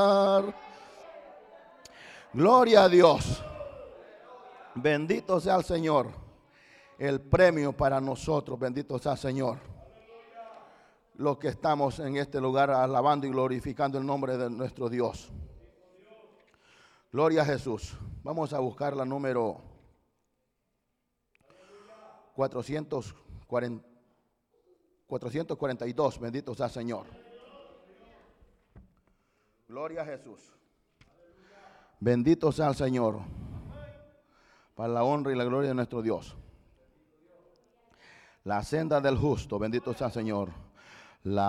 Gloria a Dios. Bendito sea el Señor. El premio para nosotros, bendito sea el Señor. Los que estamos en este lugar alabando y glorificando el nombre de nuestro Dios. Gloria a Jesús. Vamos a buscar la número 442. Bendito sea el Señor. Gloria a Jesús. Bendito sea el Señor. Para la honra y la gloria de nuestro Dios. La senda del justo, bendito sea el Señor. La